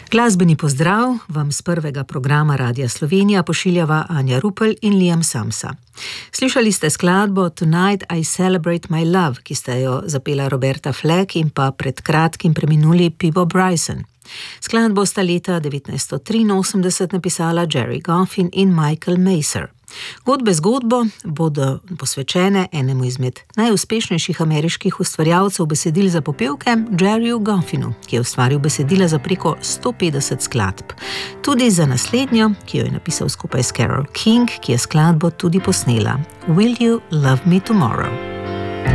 Glasbeni pozdrav vam z prvega programa Radia Slovenija pošiljava Anja Rupel in Liam Samsa. Slišali ste skladbo Tonight I Celebrate My Love, ki sta jo zapela Roberta Fleck in pa pred kratkim preminuli Peabo Bryson. Skladbo sta leta 1983 napisala Gerry Goffin in Michael Maser. Godbe zgodbo bodo posvečene enemu izmed najuspešnejših ameriških ustvarjalcev besedil za popevke, Gerryju Goffinu, ki je ustvaril besedila za preko 150 skladb. Tudi za naslednjo, ki jo je napisal skupaj s Carole King, ki je skladbo tudi posnela. Will You Love Me Tomorrow?